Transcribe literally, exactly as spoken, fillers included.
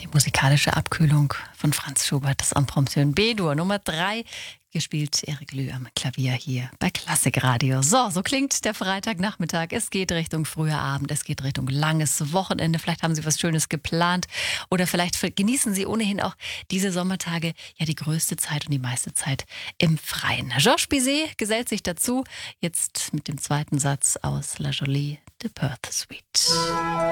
musikalische Abkühlung von Franz Schubert, das Impromptu in B-Dur Nummer drei, gespielt Erik Lü am Klavier hier bei Klassikradio. So, so klingt der Freitagnachmittag. Es geht Richtung früher Abend, es geht Richtung langes Wochenende. Vielleicht haben Sie was Schönes geplant oder vielleicht genießen Sie ohnehin auch diese Sommertage, ja die größte Zeit und die meiste Zeit im Freien. Georges Bizet gesellt sich dazu, jetzt mit dem zweiten Satz aus La Jolie de Perth Suite.